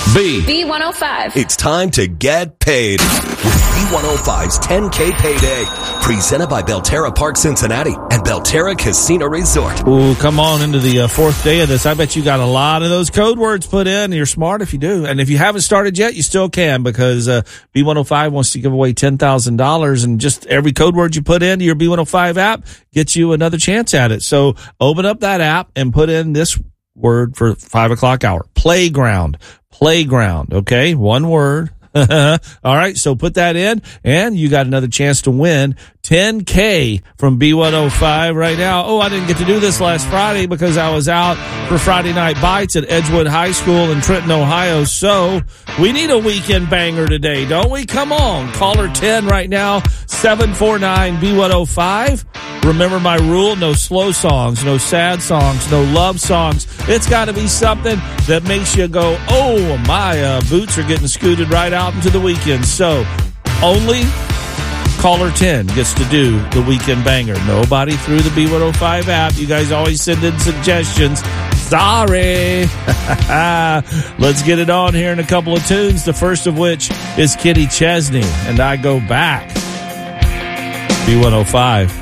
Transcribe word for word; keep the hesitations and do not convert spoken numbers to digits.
B. B one oh five. It's time to get paid with B one oh five's ten K Payday. Presented by Belterra Park Cincinnati and Belterra Casino Resort. Ooh, come on into the uh, fourth day of this. I bet you got a lot of those code words put in. You're smart if you do. And if you haven't started yet, you still can, because uh, B one oh five wants to give away ten thousand dollars, and just every code word you put into your B one oh five app gets you another chance at it. So open up that app and put in this word for five o'clock hour. Playground. Playground. Okay. One word. All right. So put that in and you got another chance to win ten K from B one oh five right now. Oh, I didn't get to do this last Friday because I was out for Friday Night Bites at Edgewood High School in Trenton, Ohio. So we need a weekend banger today, don't we? Come on. Caller ten right now, seven four nine B one oh five. Remember my rule, no slow songs, no sad songs, no love songs. It's got to be something that makes you go, oh, my uh, boots are getting scooted right out into the weekend. So only caller ten gets to do the weekend banger. Nobody through the B one oh five app. You guys always send in suggestions. Sorry. Let's get it on here in a couple of tunes, the first of which is Kenny Chesney, and I Go Back. B one oh five.